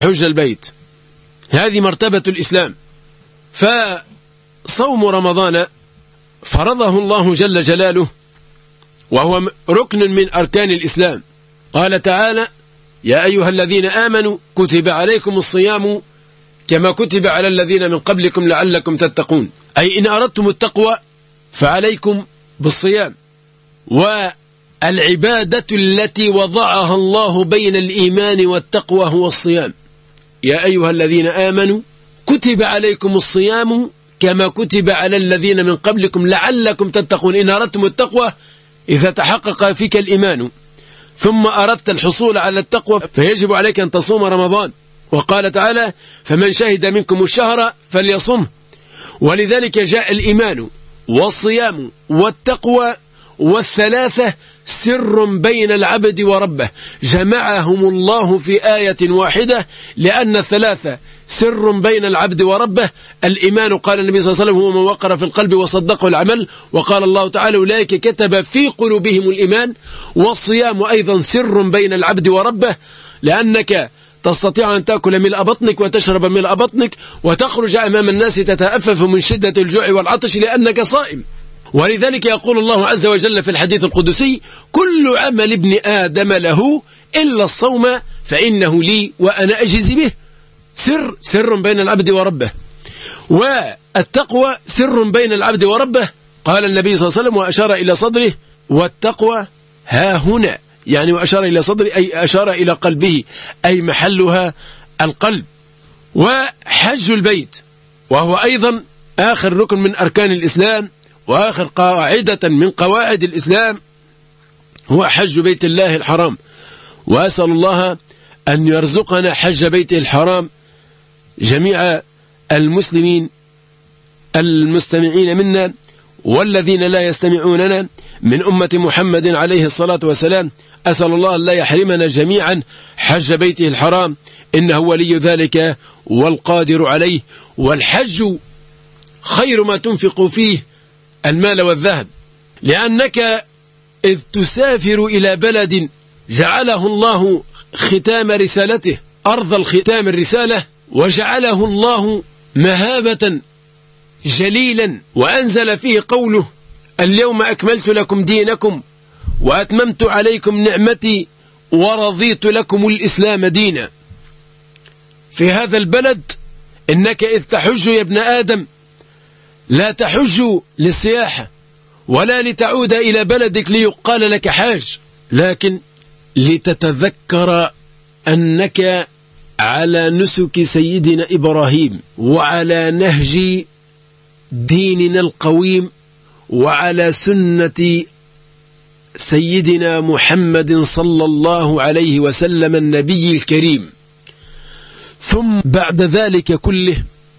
حج البيت. هذه مرتبة الإسلام. فصوم رمضان فرضه الله جل جلاله، وهو ركن من أركان الإسلام. قال تعالى: يا أيها الذين آمنوا كتب عليكم الصيام كما كتب على الذين من قبلكم لعلكم تتقون. أي إن أردتم التقوى فعليكم بالصيام. والعبادة التي وضعها الله بين الإيمان والتقوى هو الصيام. يا أيها الذين آمنوا كتب عليكم الصيام كما كتب على الذين من قبلكم لعلكم تتقون. إن أردتم التقوى، إذا تحقق فيك الإيمان ثم أردت الحصول على التقوى فيجب عليك أن تصوم رمضان. وقال تعالى: فمن شهد منكم الشهر فليصمه. ولذلك جاء الإيمان والصيام والتقوى والثلاثة سر بين العبد وربه، جمعهم الله في آية واحدة، لأن الثلاثة سر بين العبد وربه. الإيمان قال النبي صلى الله عليه وسلم: هو من وقر في القلب وصدقه العمل. وقال الله تعالى: أولئك كتب في قلوبهم الإيمان. والصيام أيضا سر بين العبد وربه، لأنك تستطيع أن تأكل ملء بطنك وتشرب ملء بطنك وتخرج أمام الناس تتأفف من شدة الجوع والعطش لأنك صائم. ولذلك يقول الله عز وجل في الحديث القدسي: كل عمل ابن آدم له إلا الصوم فإنه لي وأنا أجزي به. سر بين العبد وربه. والتقوى سر بين العبد وربه. قال النبي صلى الله عليه وسلم وأشار إلى صدره: والتقوى ها هنا، يعني وأشار إلى صدره أي أشار إلى قلبه، أي محلها القلب. وحج البيت وهو أيضا آخر ركن من أركان الإسلام وآخر قاعدة من قواعد الإسلام، هو حج بيت الله الحرام. وأسأل الله أن يرزقنا حج بيته الحرام جميع المسلمين المستمعين منا والذين لا يستمعوننا من أمة محمد عليه الصلاة والسلام. أسأل الله أن لا يحرمنا جميعا حج بيته الحرام، إنه ولي ذلك والقادر عليه. والحج خير ما تنفق فيه المال والذهب، لأنك إذ تسافر إلى بلد جعله الله ختام رسالته، أرض الختام الرسالة، وجعله الله مهابة جليلا، وأنزل فيه قوله: اليوم أكملت لكم دينكم وأتممت عليكم نعمتي ورضيت لكم الإسلام دينا. في هذا البلد إنك إذ تحج يا ابن آدم لا تحج للسياحة ولا لتعود إلى بلدك ليقال لك حاج، لكن لتتذكر أنك على نسك سيدنا إبراهيم وعلى نهج ديننا القويم وعلى سنة سيدنا محمد صلى الله عليه وسلم النبي الكريم. ثم بعد ذلك كله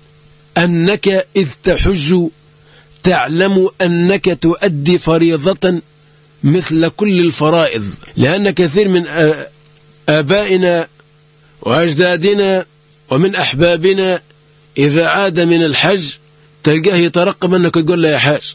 أنك إذ تحج تعلم أنك تؤدي فريضة مثل كل الفرائض، لأن كثير من آبائنا وأجدادنا ومن أحبابنا إذا عاد من الحج تلقاه يترقب أنك تقول له يا حاج.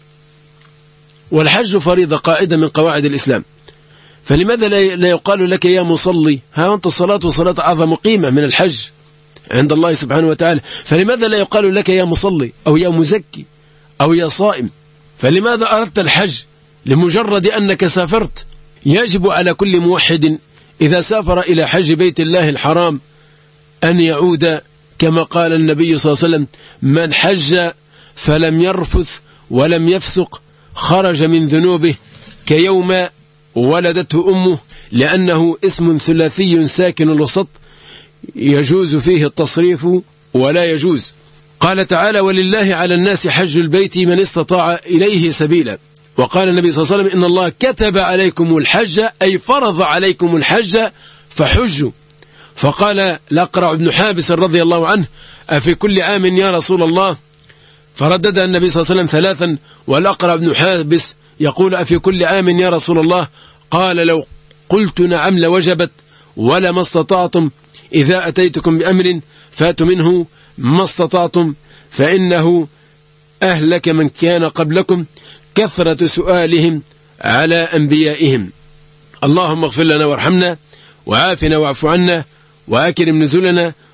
والحج فريضة قاعدة من قواعد الإسلام، فلماذا لا يقال لك يا مصلي؟ ها أنت الصلاة والصلاة أعظم قيمة من الحج عند الله سبحانه وتعالى، فلماذا لا يقال لك يا مصلي أو يا مزكي أو يا صائم؟ فلماذا أردت الحج؟ لمجرد أنك سافرت. يجب على كل موحد إذا سافر إلى حج بيت الله الحرام أن يعود كما قال النبي صلى الله عليه وسلم: من حج فلم يرفث ولم يفسق خرج من ذنوبه كيوم ولدته أمه، لأنه اسم ثلاثي ساكن الوسط يجوز فيه التصريف ولا يجوز. قال تعالى: ولله على الناس حج البيت من استطاع إليه سبيلا. وقال النبي صلى الله عليه وسلم: إن الله كتب عليكم الحج، أي فرض عليكم الحج فحجوا. فقال الأقرع بن حابس رضي الله عنه: أفي كل عام يا رسول الله؟ فرددها النبي صلى الله عليه وسلم ثلاثا، والأقرع بن حابس يقول: أفي كل عام يا رسول الله؟ قال: لو قلت نعم لوجبت، ولما استطعتم إذا أتيتكم بأمر فاتوا منه ما استطعتم، فإنه أهلك من كان قبلكم كثرة سؤالهم على أنبيائهم. اللهم اغفر لنا وارحمنا وعافنا واعف عنا وأكرم نزلنا